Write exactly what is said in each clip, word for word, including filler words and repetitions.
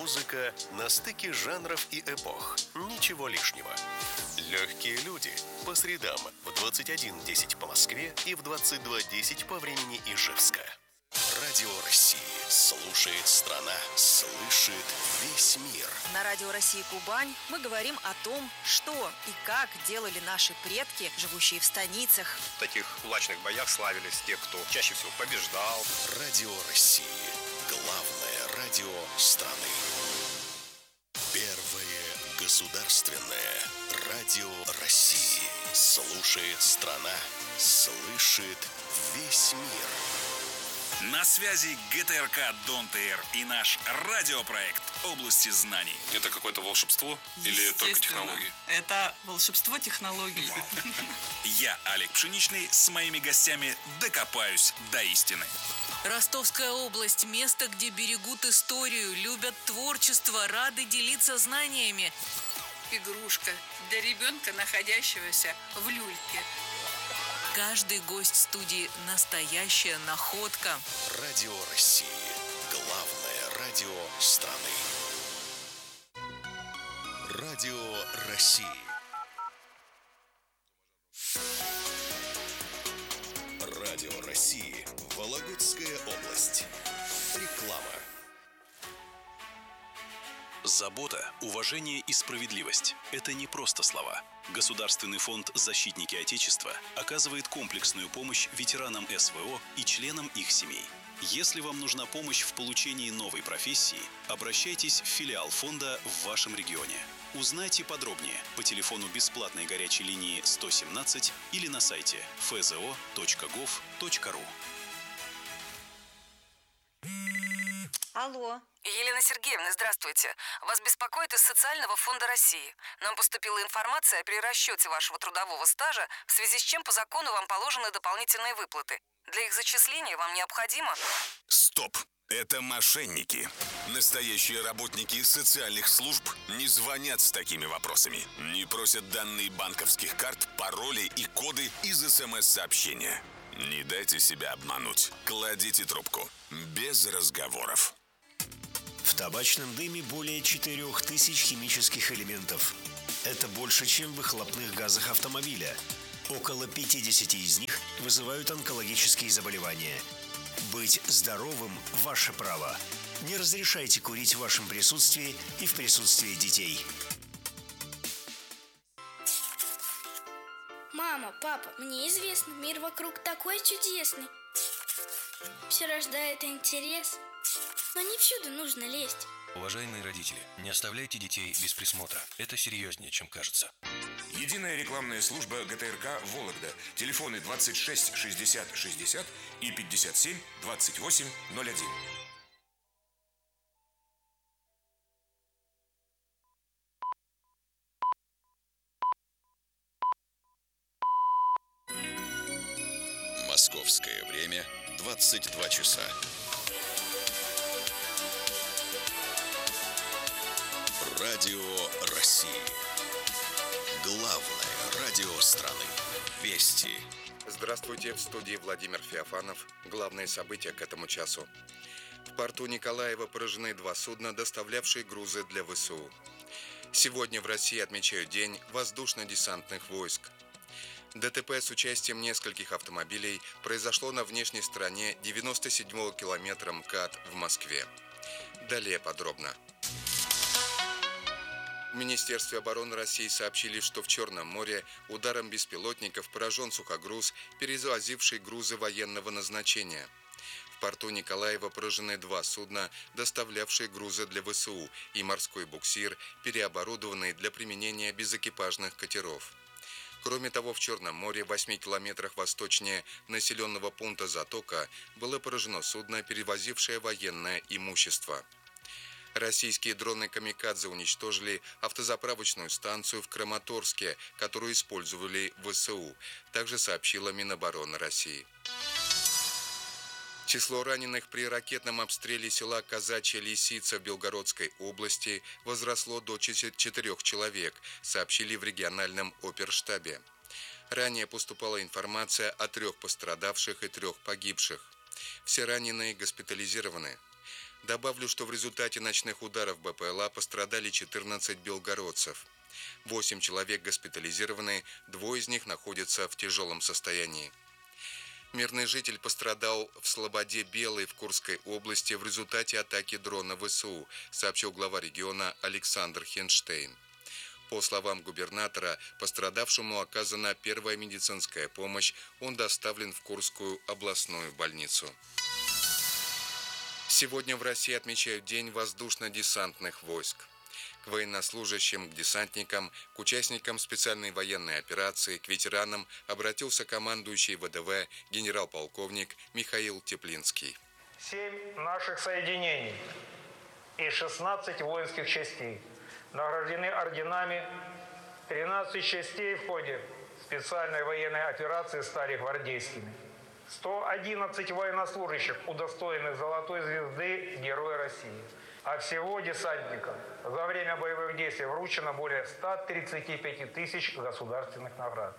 Музыка на стыке жанров и эпох. Ничего лишнего. Легкие люди. По средам в двадцать один десять по Москве и в двадцать два десять по времени Ижевска. Радио России. Слушает страна. Слышит весь мир. На Радио России Кубань мы говорим о том, что и как делали наши предки, живущие в станицах. В таких кулачных боях славились те, кто чаще всего побеждал. Радио России. Главное радио страны. Первое государственное радио России. Слушает страна. Слышит весь мир. На связи ГТРК Дон ТР и наш радиопроект «Области знаний». Это какое-то волшебство или только технологии? Это волшебство технологий. Я, Олег Пшеничный, с моими гостями докопаюсь до истины. Ростовская область – место, где берегут историю, любят творчество, рады делиться знаниями. Игрушка для ребенка, находящегося в люльке. Каждый гость студии – настоящая находка. Радио России. Главное радио страны. Радио России. Радио России. Вологодская область. Реклама. Забота, уважение и справедливость – это не просто слова. Государственный фонд «Защитники Отечества» оказывает комплексную помощь ветеранам СВО и членам их семей. Если вам нужна помощь в получении новой профессии, обращайтесь в филиал фонда в вашем регионе. Узнайте подробнее по телефону бесплатной горячей линии сто семнадцать или на сайте эф зэ о точка гов точка ру. Алло. Елена Сергеевна, здравствуйте. Вас беспокоит из Социального фонда России. Нам поступила информация о перерасчете вашего трудового стажа, в связи с чем по закону вам положены дополнительные выплаты. Для их зачисления вам необходимо... Стоп! Это мошенники. Настоящие работники социальных служб не звонят с такими вопросами. Не просят данные банковских карт, пароли и коды из СМС-сообщения. Не дайте себя обмануть. Кладите трубку. Без разговоров. В табачном дыме более четырех тысяч химических элементов. Это больше, чем в выхлопных газах автомобиля. Около пятьдесят из них вызывают онкологические заболевания. Быть здоровым – ваше право. Не разрешайте курить в вашем присутствии и в присутствии детей. Мама, папа, мне известно, мир вокруг такой чудесный. Все рождает интерес. Но не всюду нужно лезть. Уважаемые родители, не оставляйте детей без присмотра. Это серьезнее, чем кажется. Единая рекламная служба ГТРК «Вологда». Телефоны двадцать шесть шестьдесят шестьдесят и пятьдесят семь двадцать восемь ноль один. Московское время двадцать два часа. Радио России. Главное радио страны. Вести. Здравствуйте, в студии Владимир Феофанов. Главные события к этому часу. В порту Николаева поражены два судна, доставлявшие грузы для ВСУ. Сегодня в России отмечают День воздушно-десантных войск. ДТП с участием нескольких автомобилей произошло на внешней стороне девяносто седьмого километра МКАД в Москве. Далее подробно. В Министерстве обороны России сообщили, что в Черном море ударом беспилотников поражен сухогруз, перевозивший грузы военного назначения. В порту Николаева поражены два судна, доставлявшие грузы для ВСУ, и морской буксир, переоборудованный для применения безэкипажных катеров. Кроме того, в Черном море, в восьми километрах восточнее населенного пункта Затока, было поражено судно, перевозившее военное имущество. Российские дроны «Камикадзе» уничтожили автозаправочную станцию в Краматорске, которую использовали ВСУ, также сообщила Минобороны России. Число раненых при ракетном обстреле села Казачья Лисица в Белгородской области возросло до четырех человек, сообщили в региональном оперштабе. Ранее поступала информация о трех пострадавших и трех погибших. Все раненые госпитализированы. Добавлю, что в результате ночных ударов БПЛА пострадали четырнадцать белгородцев. восемь человек госпитализированы, двое из них находятся в тяжелом состоянии. Мирный житель пострадал в Слободе Белой в Курской области в результате атаки дрона ВСУ, сообщил глава региона Александр Хенштейн. По словам губернатора, пострадавшему оказана первая медицинская помощь, он доставлен в Курскую областную больницу. Сегодня в России отмечают День воздушно-десантных войск. К военнослужащим, к десантникам, к участникам специальной военной операции, к ветеранам обратился командующий ВДВ генерал-полковник Михаил Теплинский. Семь наших соединений и шестнадцать воинских частей награждены орденами. тринадцать частей в ходе специальной военной операции стали гвардейскими. сто одиннадцать военнослужащих удостоены Золотой звезды Героя России. А всего десантникам за время боевых действий вручено более ста тридцати пяти тысяч государственных наград.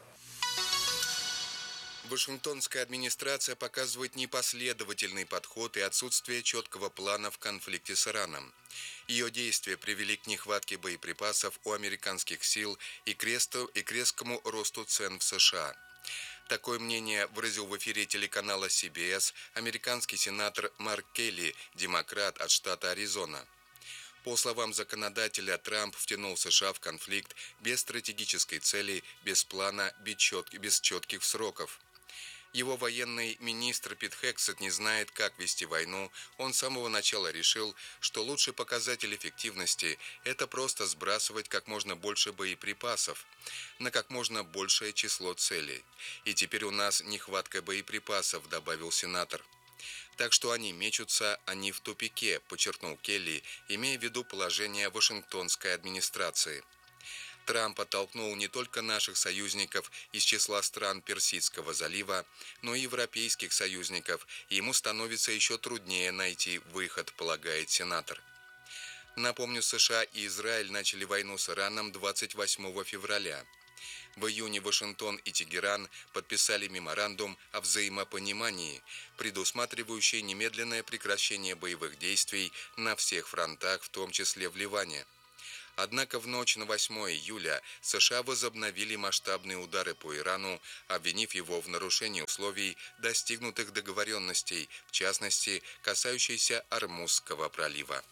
Вашингтонская администрация показывает непоследовательный подход и отсутствие четкого плана в конфликте с Ираном. Ее действия привели к нехватке боеприпасов у американских сил и к резкому росту цен в США. Такое мнение выразил в эфире телеканала си би эс американский сенатор Марк Келли, демократ от штата Аризона. По словам законодателя, Трамп втянул США в конфликт без стратегической цели, без плана, без четких сроков. Его военный министр Пит Хексет не знает, как вести войну. Он с самого начала решил, что лучший показатель эффективности – это просто сбрасывать как можно больше боеприпасов на как можно большее число целей. И теперь у нас нехватка боеприпасов, добавил сенатор. Так что они мечутся, они в тупике, подчеркнул Келли, имея в виду положение Вашингтонской администрации. Трамп оттолкнул не только наших союзников из числа стран Персидского залива, но и европейских союзников, и ему становится еще труднее найти выход, полагает сенатор. Напомню, США и Израиль начали войну с Ираном двадцать восьмого февраля. В июне Вашингтон и Тегеран подписали меморандум о взаимопонимании, предусматривающий немедленное прекращение боевых действий на всех фронтах, в том числе в Ливане. Однако в ночь на восьмое июля США возобновили масштабные удары по Ирану, обвинив его в нарушении условий достигнутых договоренностей, в частности, касающейся Ормузского пролива.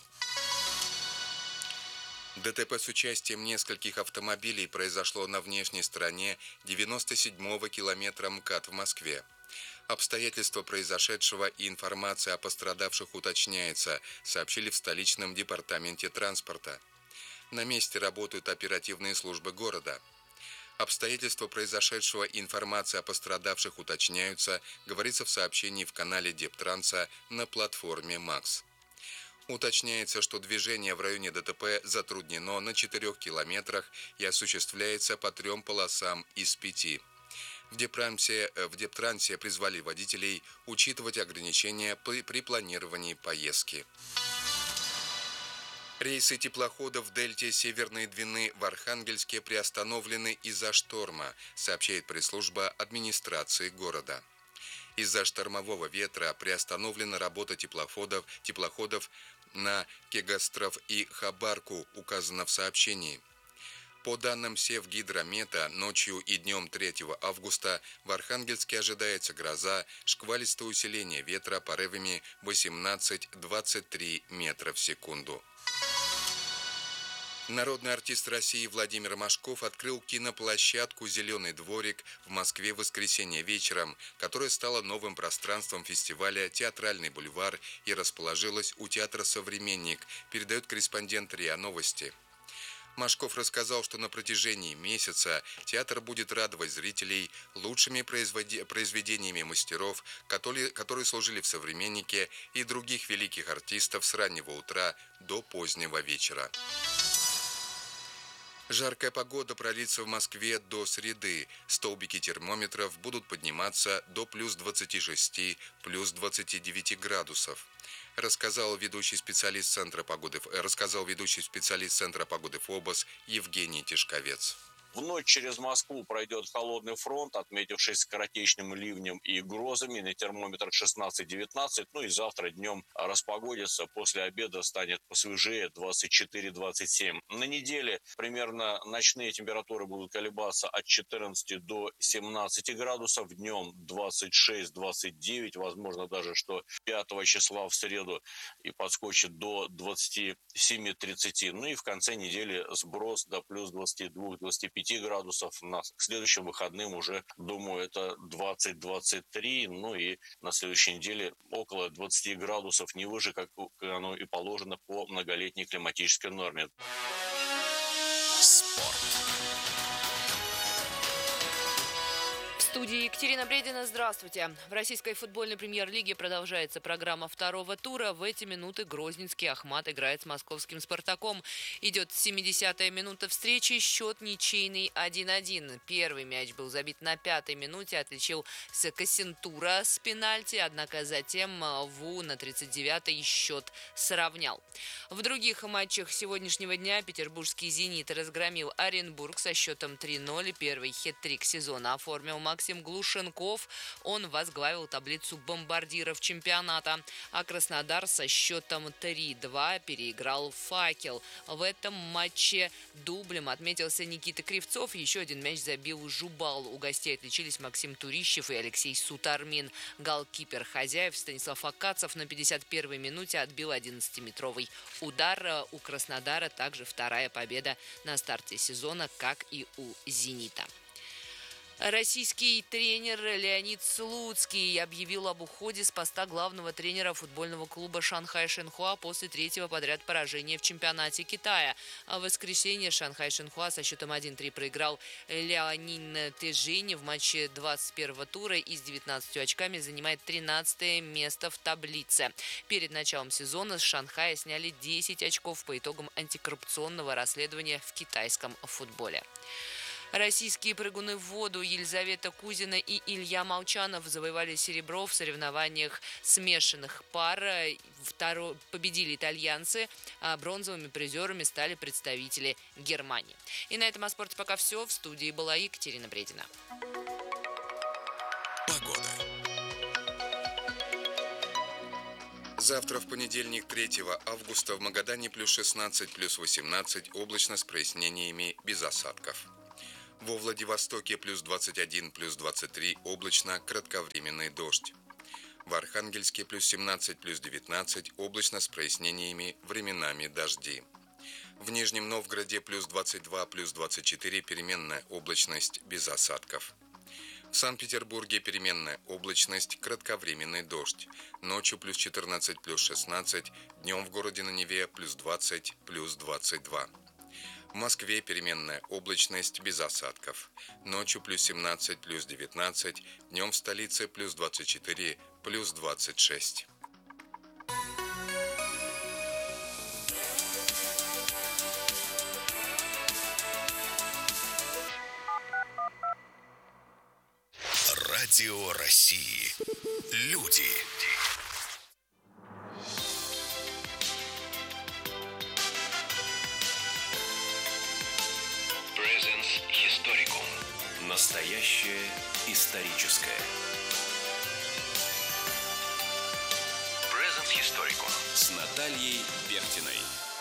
ДТП с участием нескольких автомобилей произошло на внешней стороне девяносто седьмого километра МКАД в Москве. Обстоятельства произошедшего и информация о пострадавших уточняется, сообщили в столичном департаменте транспорта. На месте работают оперативные службы города. Обстоятельства произошедшего и информация о пострадавших уточняются, говорится в сообщении в канале Дептранса на платформе МАКС. Уточняется, что движение в районе ДТП затруднено на четырех километрах и осуществляется по трем полосам из пяти. В Дептрансе, в Дептрансе призвали водителей учитывать ограничения при, при планировании поездки. Рейсы теплоходов в дельте Северной Двины в Архангельске приостановлены из-за шторма, сообщает пресс-служба администрации города. Из-за штормового ветра приостановлена работа теплоходов, теплоходов на Кегостров и Хабарку, указано в сообщении. По данным Севгидромета, ночью и днем третьего августа в Архангельске ожидается гроза, шквалистое усиление ветра порывами восемнадцать - двадцать три метра в секунду. Народный артист России Владимир Машков открыл киноплощадку «Зеленый дворик» в Москве в воскресенье вечером, которая стала новым пространством фестиваля «Театральный бульвар» и расположилась у театра «Современник», передает корреспондент РИА Новости. Машков рассказал, что на протяжении месяца театр будет радовать зрителей лучшими произведениями мастеров, которые, которые служили в «Современнике», и других великих артистов с раннего утра до позднего вечера. Жаркая погода продлится в Москве до среды. Столбики термометров будут подниматься до плюс двадцати шести, плюс двадцати девяти градусов. Рассказал ведущий специалист Центра погоды, рассказал ведущий специалист Центра погоды ФОБОС Евгений Тишковец. В ночь через Москву пройдет холодный фронт, отметившись скоротечным ливнем и грозами. На термометр шестнадцать-девятнадцать. Ну и завтра днем распогодится. После обеда станет посвежее двадцать четыре - двадцать семь. На неделе примерно ночные температуры будут колебаться от четырнадцати до семнадцати градусов. Днем двадцать шесть - двадцать девять. Возможно даже, что пятого числа в среду и подскочит до двадцати семи - тридцати. Ну и в конце недели сброс до плюс двадцати двух - двадцати пяти градусов. На к следующим выходным уже, думаю, это двадцать - двадцать три. Ну и на следующей неделе около двадцати градусов, не выше, как оно и положено по многолетней климатической норме. Спорт. В студии Екатерина Бредина. Здравствуйте. В российской футбольной премьер-лиге продолжается программа второго тура. В эти минуты грозненский «Ахмат» играет с московским «Спартаком». Идет семидесятая минута встречи, счет ничейный один один. Первый мяч был забит на пятой минуте, отличил Кассентура с пенальти, однако затем Ву на тридцать девятой счет сравнял. В других матчах сегодняшнего дня петербургский «Зенит» разгромил Оренбург со счетом три ноль. Первый хет-трик сезона оформил Максим Глушенков. Он возглавил таблицу бомбардиров чемпионата. А Краснодар со счетом три два переиграл «Факел». В этом матче дублем отметился Никита Кривцов. Еще один мяч забил Жубал. У гостей отличились Максим Турищев и Алексей Сутармин. Голкипер хозяев Станислав Акацев на пятьдесят первой минуте отбил одиннадцатиметровый удар. У Краснодара также вторая победа на старте сезона, как и у «Зенита». Российский тренер Леонид Слуцкий объявил об уходе с поста главного тренера футбольного клуба «Шанхай Шенхуа» после третьего подряд поражения в чемпионате Китая. А в воскресенье «Шанхай Шенхуа» со счетом один три проиграл Леонин Тэжинь в матче двадцать первого тура и с девятнадцатью очками занимает тринадцатое место в таблице. Перед началом сезона с Шанхая сняли десять очков по итогам антикоррупционного расследования в китайском футболе. Российские прыгуны в воду Елизавета Кузина и Илья Молчанов завоевали серебро в соревнованиях смешанных пар. Второ... Победили итальянцы, а бронзовыми призерами стали представители Германии. И на этом о спорте пока все. В студии была Екатерина Бредина. Погода. Завтра, в понедельник, третьего августа, в Магадане плюс шестнадцать, плюс восемнадцать, облачно с прояснениями, без осадков. Во Владивостоке плюс двадцать один, плюс двадцать три, облачно, кратковременный дождь. В Архангельске плюс семнадцать, плюс девятнадцать, облачно с прояснениями, временами дожди. В Нижнем Новгороде плюс двадцать два, плюс двадцать четыре, переменная облачность, без осадков. В Санкт-Петербурге переменная облачность, кратковременный дождь. Ночью плюс четырнадцать, плюс шестнадцать, днем в городе на Неве плюс двадцать, плюс двадцать два. В Москве переменная облачность, без осадков. Ночью плюс семнадцать, плюс девятнадцать, днем в столице плюс двадцать четыре, плюс двадцать шесть. Радио России. Люди. Настоящее историческое. Present Historical. С Натальей Бехтиной.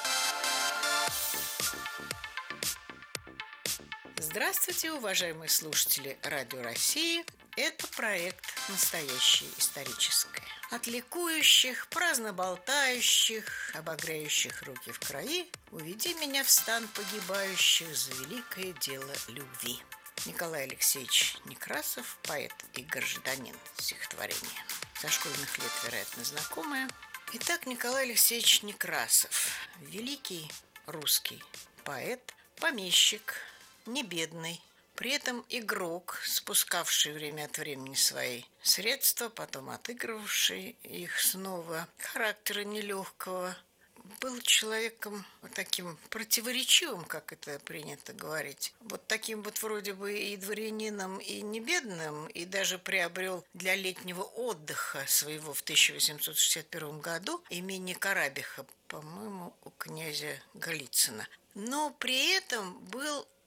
Здравствуйте, уважаемые слушатели Радио России. Это проект «Настоящее историческое». От ликующих, праздно болтающих, обогряющих руки в крови, уведи меня в стан погибающих за великое дело любви. Николай Алексеевич Некрасов, поэт и гражданин, стихотворение. Со школьных лет, вероятно, знакомое. Итак, Николай Алексеевич Некрасов, великий русский поэт, помещик, не бедный, при этом игрок, спускавший время от времени свои средства, потом отыгрывавший их снова, характера нелегкого. Был человеком таким противоречивым, как это принято говорить. Вот таким вот вроде бы и дворянином, и не бедным, и даже приобрел для летнего отдыха своего в тысяча восемьсот шестьдесят первом году имение Карабиха, по-моему, у князя Голицына. Но при этом был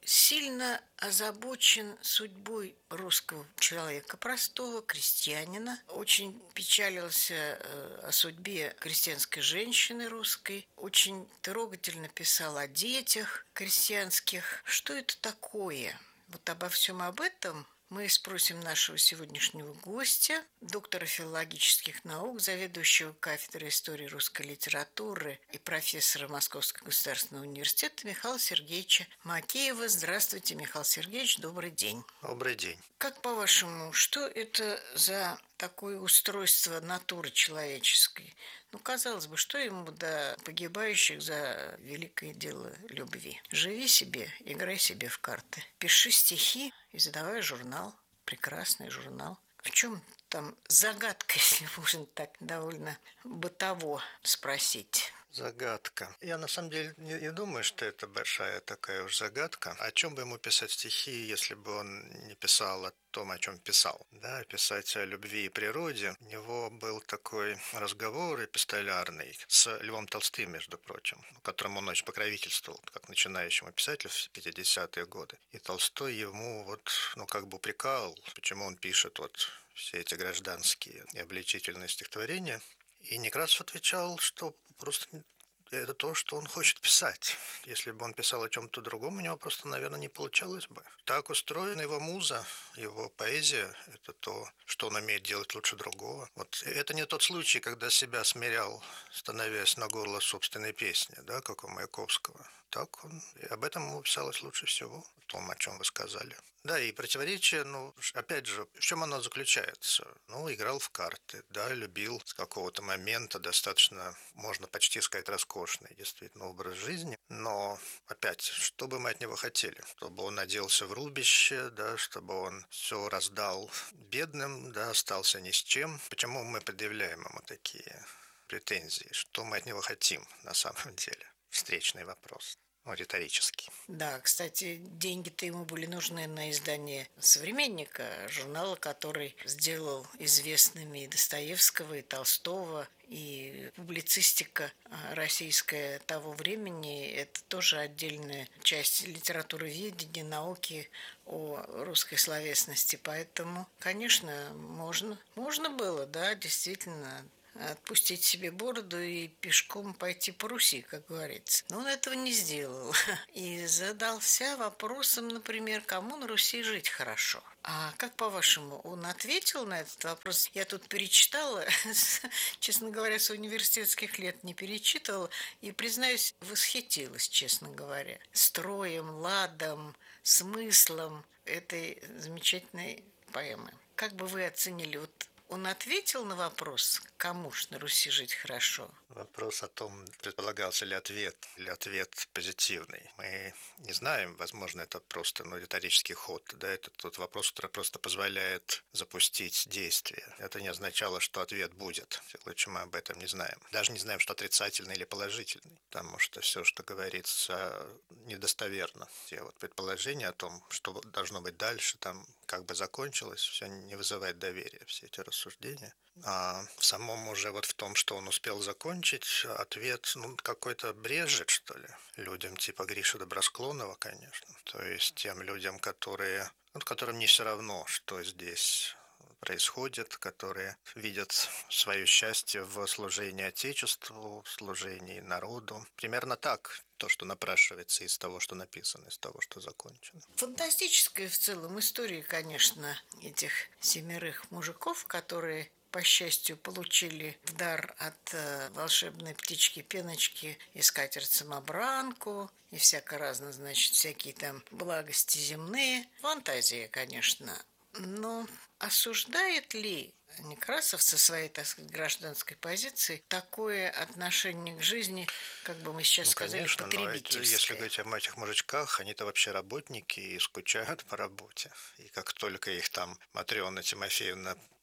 сильно озабочен судьбой русского человека, простого крестьянина. Очень печалился о судьбе крестьянской женщины русской. Очень трогательно писал о детях крестьянских. Что это такое? Вот обо всем об этом мы спросим нашего сегодняшнего гостя, доктора филологических наук, заведующего кафедрой истории русской литературы и профессора Московского государственного университета Михаила Сергеевича Макеева. Здравствуйте, Михаил Сергеевич, добрый день. Добрый день. Как по-вашему, что это за такое устройство натуры человеческой? Ну, казалось бы, что ему до погибающих за великое дело любви? Живи себе, играй себе в карты. Пиши стихи, издавай журнал. Прекрасный журнал. В чем там загадка, если можно так довольно бытово спросить? Загадка. Я на самом деле не, не думаю, что это большая такая уж загадка. О чем бы ему писать стихи, если бы он не писал о том, о чем писал? Да, писать о любви и природе. У него был такой разговор эпистолярный с Львом Толстым, между прочим, которому он очень покровительствовал, как начинающему писателю в пятидесятые годы. И Толстой ему вот, ну, как бы упрекал, почему он пишет вот все эти гражданские и обличительные стихотворения. И Некрасов отвечал, что просто это то, что он хочет писать. Если бы он писал о чем-то другом, у него просто, наверное, не получалось бы. Так устроена его муза, его поэзия. Это то, что он умеет делать лучше другого. Вот это не тот случай, когда себя смирял, становясь на горло собственной песни, да, как у Маяковского. Так он, и об этом ему писалось лучше всего, о том, о чем вы сказали. Да, и противоречие, ну, опять же, в чем оно заключается? Ну, играл в карты, да, любил с какого-то момента достаточно, можно почти сказать, роскошный, действительно, образ жизни. Но, опять, что бы мы от него хотели? Чтобы он оделся в рубище, да, чтобы он все раздал бедным, да, остался ни с чем. Почему мы предъявляем ему такие претензии? Что мы от него хотим на самом деле? Встречный вопрос. Ну, риторический. Да, кстати, деньги-то ему были нужны на издание «Современника», журнала, который сделал известными и Достоевского, и Толстого, и публицистика российская того времени – это тоже отдельная часть литературоведения, науки о русской словесности. Поэтому, конечно, можно, можно было, да, действительно, отпустить себе бороду и пешком пойти по Руси, как говорится. Но он этого не сделал. И задался вопросом, например, кому на Руси жить хорошо. А как, по-вашему, он ответил на этот вопрос? Я тут перечитала, честно говоря, с университетских лет не перечитывала, и, признаюсь, восхитилась, честно говоря, строем, ладом, смыслом этой замечательной поэмы. Как бы вы оценили, вот он ответил на вопрос, кому ж на Руси жить хорошо? Вопрос о том, предполагался ли ответ, или ответ позитивный. Мы не знаем, возможно, это просто ну, риторический ход. Да, это тот вопрос, который просто позволяет запустить действие. Это не означало, что ответ будет. Лучше мы об этом не знаем. Даже не знаем, что отрицательный или положительный, потому что все, что говорится, недостоверно. Те вот предположения о том, что должно быть дальше, там как бы закончилось, все не вызывает доверия, все эти рассуждения. А в самом уже вот в том, что он успел закончить, ответ, ну, какой-то брежет, что ли, людям типа Гриши Добросклонова, конечно. То есть тем людям, которые, ну, которым не все равно, что здесь происходит, которые видят свое счастье в служении Отечеству, в служении народу. Примерно так, то, что напрашивается из того, что написано, из того, что закончено. Фантастическая в целом история, конечно, этих семерых мужиков, которые, по счастью, получили в дар от э, волшебной птички-пеночки и скатерть-самобранку, и всяко разно, значит, всякие там благости земные. Фантазия, конечно. Но осуждает ли Некрасов со своей, так сказать, гражданской позиции такое отношение к жизни, как бы мы сейчас ну, сказали, конечно, потребительское? Но это, если говорить об этих мужичках, они-то вообще работники и скучают по работе. И как только их там Матрёна Тимофеевна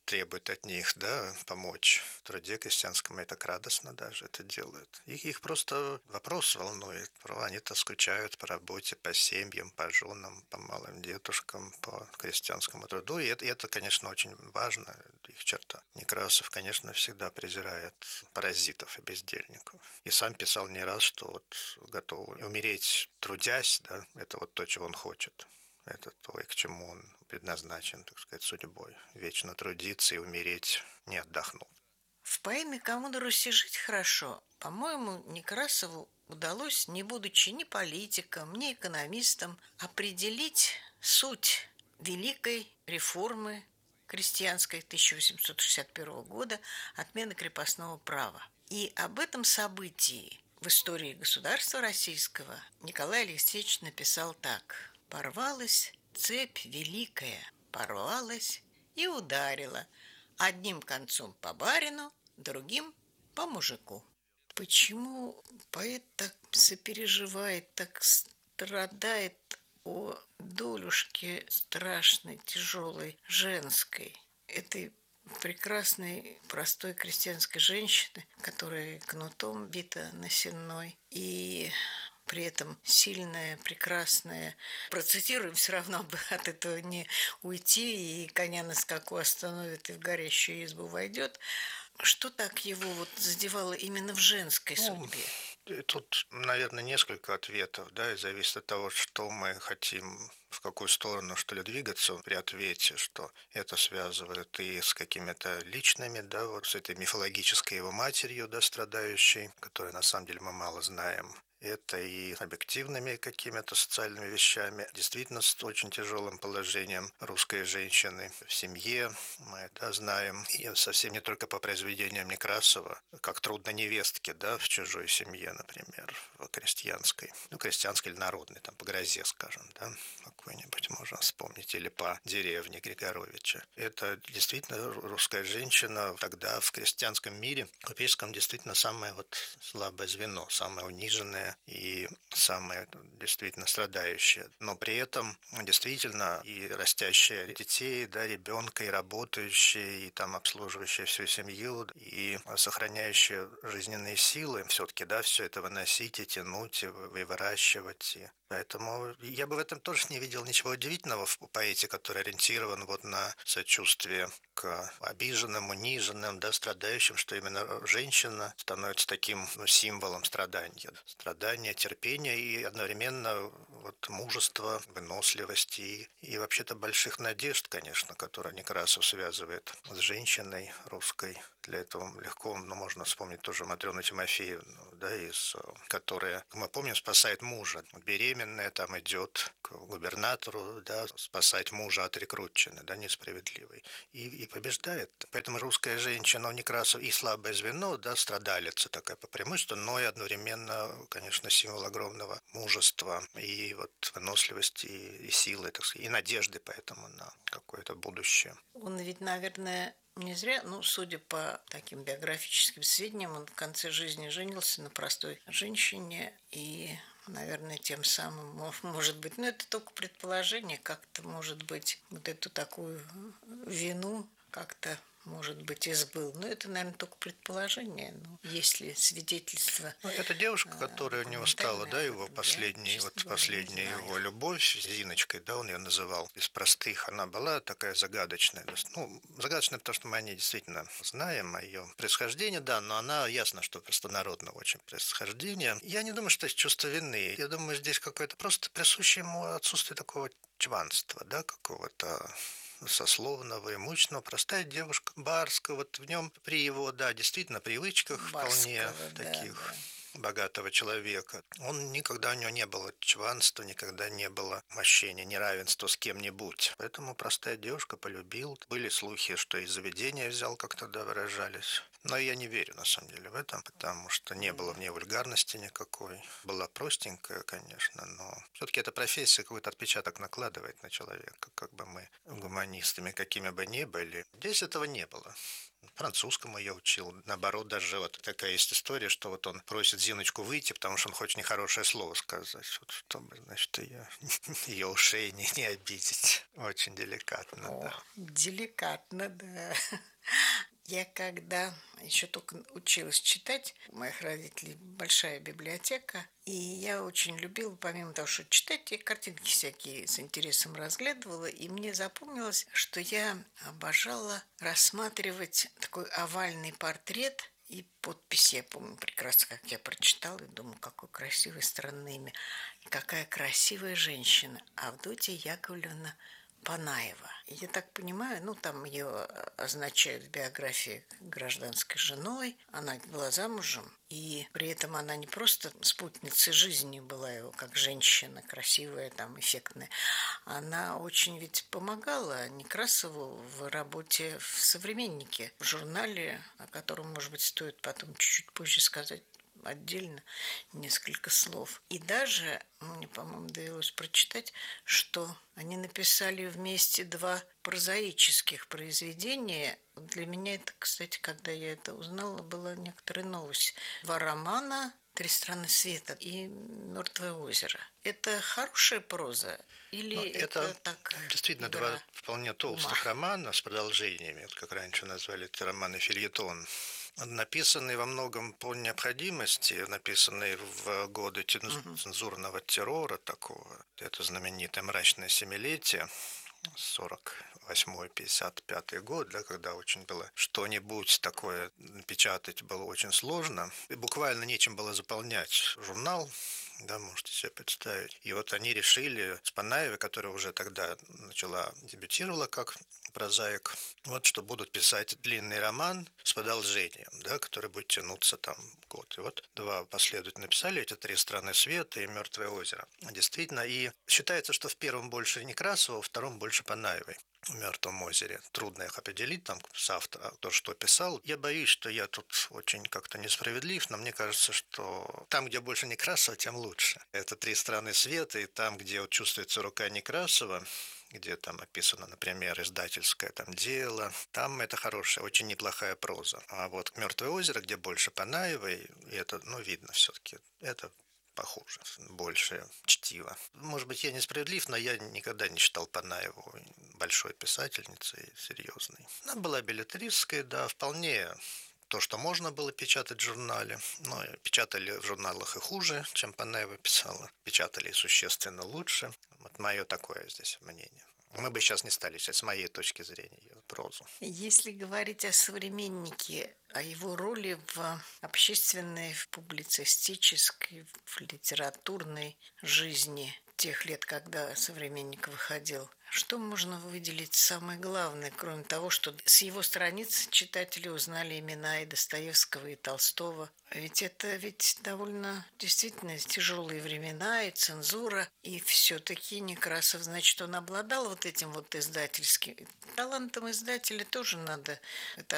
требует от них, да, помочь в труде крестьянском, и так радостно даже это делают. Их, их просто вопрос волнует. Они-то скучают по работе, по семьям, по женам, по малым дедушкам, по крестьянскому труду. И это, и это, конечно, очень важно, их черта. Некрасов, конечно, всегда презирает паразитов и бездельников. И сам писал не раз, что вот готов умереть трудясь, да, это вот то, чего он хочет. Это то, к чему он предназначен, так сказать, судьбой. Вечно трудиться и умереть, не отдохнув. В поэме «Кому на Руси жить хорошо», по-моему, Некрасову удалось, не будучи ни политиком, ни экономистом, определить суть великой реформы крестьянской тысяча восемьсот шестьдесят первого года, отмены крепостного права. И об этом событии в истории государства российского Николай Алексеевич написал так: «Порвалась цепь великая, порвалась и ударила, одним концом по барину, другим по мужику». Почему поэт так сопереживает, так страдает о долюшке страшной, тяжелой, женской, этой прекрасной, простой крестьянской женщины, которая кнутом бита на сенной, и при этом сильная, прекрасная. Процитируем, все равно бы от этого не уйти, и коня на скаку остановит, и в горящую избу войдет. Что так его вот задевало именно в женской судьбе? Ну, тут, наверное, несколько ответов, да, и зависит от того, что мы хотим, в какую сторону, что ли, двигаться при ответе, что это связывает и с какими-то личными, да, вот с этой мифологической его матерью, да, страдающей, которой на самом деле мы мало знаем. Это и объективными какими-то социальными вещами, действительно с очень тяжелым положением русской женщины в семье, мы это знаем, и совсем не только по произведениям Некрасова, как трудно невестке, да, в чужой семье, например, в крестьянской, ну, крестьянской или народной, там, по Грозе, скажем, да, какой-нибудь можно вспомнить, или по деревне Григоровича. Это действительно русская женщина тогда в крестьянском мире, купеческом, действительно самое вот слабое звено, самое униженное и самое действительно страдающее. Но при этом действительно и растящие детей, да, ребенка, и работающие, и там обслуживающие всю семью, и сохраняющие жизненные силы все-таки, да, все это выносить и тянуть, и выращивать. И поэтому я бы в этом тоже не видел ничего удивительного в поэте, который ориентирован вот на сочувствие к обиженным, униженным, да, страдающим, что именно женщина становится таким, ну, символом страдания. Страдания, терпения и одновременно вот мужества, выносливости и, и вообще-то больших надежд, конечно, которые Некрасов связывает с женщиной русской. Для этого легко, ну, можно вспомнить тоже Матрёну Тимофеевну, да, из, которая, мы помним, спасает мужа. Беременная там идет к губернатору, да, спасать мужа от рекрутчины, да, несправедливой, и, и побеждает. Поэтому русская женщина у Некрасова и слабое звено, да, страдалица такая по преимуществу, но и одновременно, конечно, символ огромного мужества и вот выносливости, и, и силы, так сказать, и надежды поэтому на какое-то будущее. Он ведь, наверное, не зря, ну, судя по таким биографическим сведениям, он в конце жизни женился на простой женщине и, наверное, тем самым, может быть, ну, это только предположение, как-то, может быть, вот эту такую вину как-то, может быть, избыл. Но это, наверное, только предположение. Ну, есть ли свидетельство? Ну, это девушка, которая у него стала, да, его последний, вот последняя его любовь с Зиночкой, да, он ее называл. Из простых она была такая загадочная. Ну, загадочная, потому что мы о ней действительно знаем, о ее происхождении, да, но она ясно, что простонародного очень происхождения. Я не думаю, что есть чувство вины. Я думаю, здесь какое-то просто присущее ему отсутствие такого чванства, да, какого-то сословного, имущественного, простая девушка, барская, вот в нем при его, да, действительно, привычках вполне да, таких да. богатого человека. Он никогда, у него не было чванства, никогда не было мощения, неравенства с кем-нибудь. Поэтому простая девушка полюбил. Были слухи, что из заведения взял, как тогда выражались. Но я не верю, на самом деле, в этом, потому что не было в ней вульгарности никакой. Была простенькая, конечно, но все-таки эта профессия какой-то отпечаток накладывает на человека, как бы мы гуманистами какими бы ни были. Здесь этого не было. Французскому я учил. Наоборот, даже вот такая есть история, что вот он просит Зиночку выйти, потому что он хочет нехорошее слово сказать, вот, чтобы, значит, ее, ее ушей не, не обидеть. Очень деликатно, О, да. Деликатно, да. Я когда еще только училась читать, у моих родителей большая библиотека, и я очень любила, помимо того, что читать, я картинки всякие с интересом разглядывала, и мне запомнилось, что я обожала рассматривать такой овальный портрет и подпись. Я помню прекрасно, как я прочитала, и думаю, какое красивое странное имя, и какая красивая женщина, Авдотья Яковлевна Панаева. Я так понимаю, ну, там ее означают в биографии гражданской женой. Она была замужем, и при этом она не просто спутницей жизни была его, как женщина, красивая, там, эффектная. Она очень ведь помогала Некрасову в работе в «Современнике», в журнале, о котором, может быть, стоит потом чуть-чуть позже сказать отдельно несколько слов. И даже, мне, по-моему, довелось прочитать, что они написали вместе два прозаических произведения. Для меня это, кстати, когда я это узнала, была некоторая новость. Два романа «Три страны света» и «Мертвое озеро». Это хорошая проза? Или ну, это, это так действительно игра два вполне толстых ума? романа с продолжениями, вот как раньше назвали это романы фельетон. Написанный во многом по необходимости, написанный в годы цензурного террора такого. Это знаменитое «Мрачное семилетие», сорок восьмой — пятьдесят пятый год, да, когда очень было что-нибудь такое печатать было очень сложно. И буквально нечем было заполнять журнал, да, можете себе представить. И вот они решили с Панаевой, которая уже тогда начала, дебютировала как прозаик, вот что будут писать длинный роман с продолжением, да, который будет тянуться там год. И вот два последовательно написали эти «Три страны света» и «Мертвое озеро». Действительно, и считается, что в первом больше Некрасова, во втором больше Панаевой. В «Мертвом озере». Трудно их определить, там, с автора, то, что писал. Я боюсь, что я тут очень как-то несправедлив, но мне кажется, что там, где больше Некрасова, тем лучше. Это «Три страны света», и там, где вот чувствуется рука Некрасова, где там описано, например, издательское там дело, там это хорошая, очень неплохая проза. А вот «Мертвое озеро», где больше Панаевой, и это, ну, видно все-таки, это похуже, больше чтиво. Может быть, я несправедлив, но я никогда не считал Панаеву большой писательницей, серьезной. Она была беллетристской, да, вполне то, что можно было печатать в журнале. Но печатали в журналах и хуже, чем Панаева писала. Печатали существенно лучше. Вот мое такое здесь мнение. Мы бы сейчас не стали читать, с моей точки зрения, ее прозу. Если говорить о «Современнике», о его роли в общественной, в публицистической, в литературной жизни тех лет, когда «Современник» выходил, что можно выделить самое главное, кроме того, что с его страниц читатели узнали имена и Достоевского, и Толстого? Ведь это ведь довольно действительно тяжелые времена, и цензура, и все-таки Некрасов, значит, он обладал вот этим вот издательским талантом. Издателя тоже надо это